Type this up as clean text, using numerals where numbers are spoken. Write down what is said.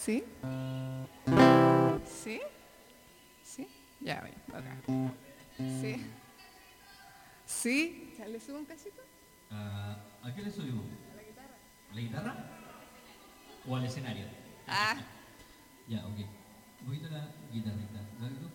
¿Sí? ¿Sí? ¿Sí? Ya, bien, acá. ¿Sí? ¿Sí? ¿Ya le subo un casito? ¿A qué le subimos? ¿A la guitarra? ¿O al escenario? Ah, Ya, ok. Un poquito la guitarrita.